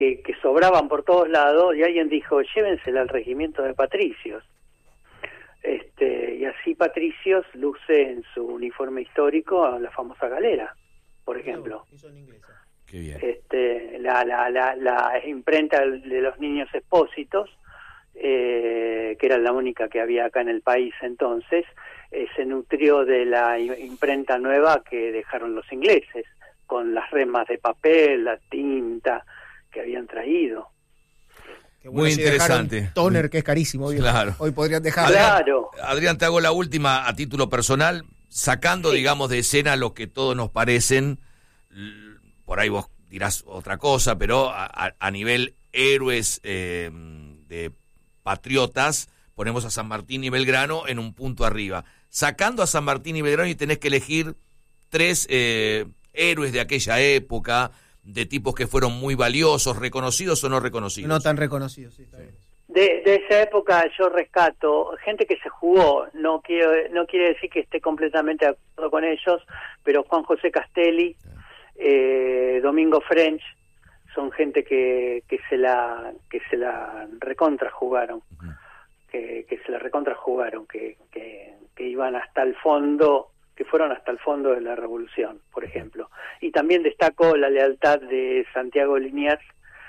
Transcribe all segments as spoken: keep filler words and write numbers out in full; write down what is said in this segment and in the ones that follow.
que, que sobraban por todos lados, y alguien dijo, llévensela al regimiento de patricios. Este, y así Patricios luce en su uniforme histórico a la famosa galera, por ejemplo. Eso en inglés. Qué bien. Este, la, la, la, la imprenta de los niños expósitos, eh, que era la única que había acá en el país entonces, eh, se nutrió de la imprenta nueva que dejaron los ingleses, con las remas de papel, la tinta que habían traído. Bueno, muy si interesante. Toner, que es carísimo. Hoy, Claro. hoy podrían dejar. Claro. Adrián, te hago la última a título personal, sacando, Sí. digamos, de escena lo que todos nos parecen, por ahí vos dirás otra cosa, pero a, a, a nivel héroes eh, de patriotas, ponemos a San Martín y Belgrano en un punto arriba. Sacando a San Martín y Belgrano y tenés que elegir tres eh, héroes de aquella época, de tipos que fueron muy valiosos, reconocidos o no reconocidos. No tan reconocidos, sí, está bien. De, de esa época yo rescato gente que se jugó, no quiero, no quiere decir que esté completamente de acuerdo con ellos, pero Juan José Castelli, eh, Domingo French, son gente que, que se la que se la recontra jugaron, uh-huh. que, que se la recontra jugaron, que, que, que iban hasta el fondo, que fueron hasta el fondo de la revolución, por ejemplo. Y también destaco la lealtad de Santiago Liniers,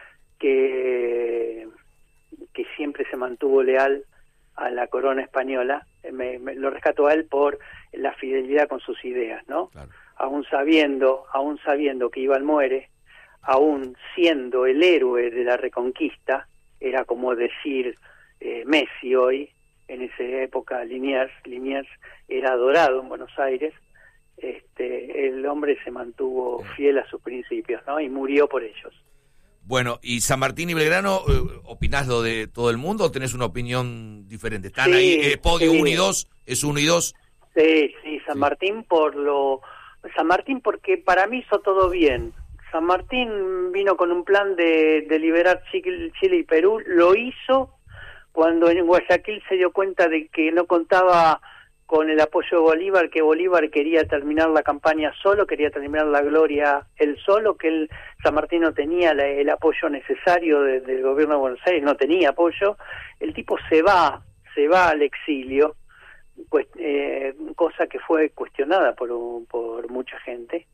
que que siempre se mantuvo leal a la corona española. Me, me, lo rescato a él por la fidelidad con sus ideas, ¿no? Claro. Aún sabiendo, aún sabiendo que Iván muere, aún siendo el héroe de la Reconquista, era como decir eh, Messi hoy, en esa época Liniers, Liniers era adorado en Buenos Aires, este, el hombre se mantuvo fiel a sus principios, ¿no? Y murió por ellos. Bueno, ¿y San Martín y Belgrano, eh, opinás lo de todo el mundo o tenés una opinión diferente? ¿Están sí, ahí, eh, podio sí. uno y dos? ¿Es uno y dos? Sí, sí, San sí. Martín por lo... San Martín porque para mí hizo todo bien. San Martín vino con un plan de, de liberar Chile, Chile y Perú, lo hizo cuando en Guayaquil se dio cuenta de que no contaba con el apoyo de Bolívar, que Bolívar quería terminar la campaña solo, quería terminar la gloria él solo, que él, San Martín no tenía la, el apoyo necesario de, del gobierno de Buenos Aires, no tenía apoyo, el tipo se va, se va al exilio, pues, eh, cosa que fue cuestionada por, por mucha gente,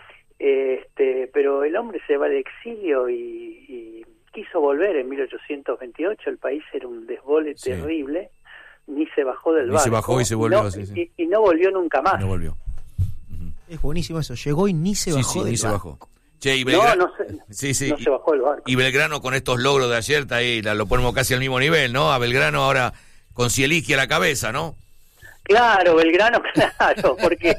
este, pero el hombre se va al exilio y, y quiso volver en mil ochocientos veintiocho, el país era un desbole sí. terrible, ni se bajó del ni barco. se bajó y se volvió. No, sí, sí. Y, y no volvió nunca más. No volvió. Uh-huh. Es buenísimo eso, llegó y ni se sí, bajó sí, del ni barco. se bajó. Che, y Belgrano, no, no se, sí, sí, no y, se bajó del barco. Y Belgrano con estos logros de ayer, está ahí, la, lo ponemos casi al mismo nivel, ¿no? A Belgrano ahora con Cieliski a la cabeza, ¿no? Claro, Belgrano, claro, porque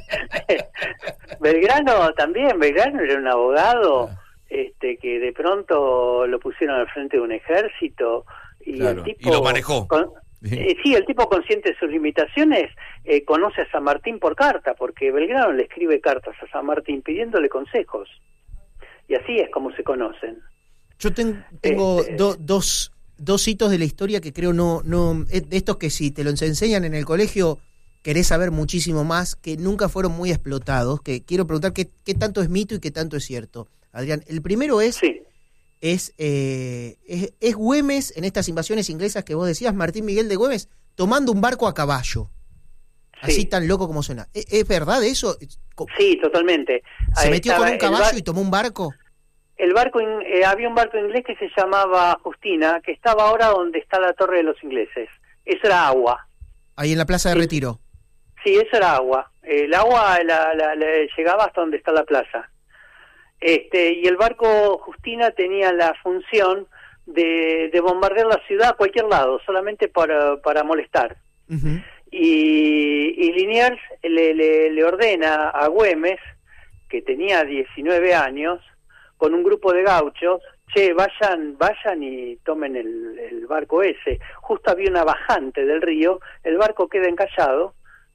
Belgrano también, Belgrano era un abogado este que de pronto lo pusieron al frente de un ejército y claro, el tipo... y lo manejó. Con, sí. Eh, sí, el tipo consciente de sus limitaciones eh, conoce a San Martín por carta, porque Belgrano le escribe cartas a San Martín pidiéndole consejos. Y así es como se conocen. Yo ten, tengo este, do, dos, dos hitos de la historia que creo no... no de estos que si te los enseñan en el colegio querés saber muchísimo más, que nunca fueron muy explotados, que quiero preguntar qué, qué tanto es mito y qué tanto es cierto. Adrián, el primero es... Sí. Es, eh, es, es Güemes, en estas invasiones inglesas que vos decías, Martín Miguel de Güemes, tomando un barco a caballo. Así sí. tan loco como suena. ¿Es, es verdad eso? Sí, totalmente. ¿Se Ahí metió con un caballo bar- y tomó un barco? El barco, in- eh, había un barco inglés que se llamaba Justina, que estaba ahora donde está la torre de los ingleses. Eso era agua. Ahí en la Plaza de sí. Retiro. Sí, eso era agua. El agua la, la, la, llegaba hasta donde está la plaza. Este, y el barco Justina tenía la función de, de bombardear la ciudad a cualquier lado, solamente para, para molestar. Uh-huh. Y, y Liniers le, le, le ordena a Güemes, que tenía diecinueve años, con un grupo de gauchos, che, vayan, vayan y tomen el, el barco ese. Justo había una bajante del río, el barco queda encallado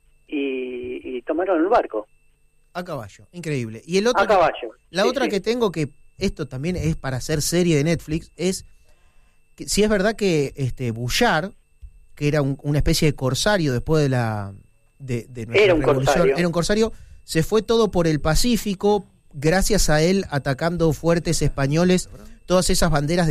y, y tomaron el barco. A caballo, increíble. Y el otro a caballo. La sí, otra sí. que tengo, que esto también es para hacer serie de Netflix, es que si es verdad que este Bouchard, que era un, una especie de corsario después de la de, de nuestra era un revolución, corsario. era un corsario, se fue todo por el Pacífico, gracias a él atacando fuertes españoles, todas esas banderas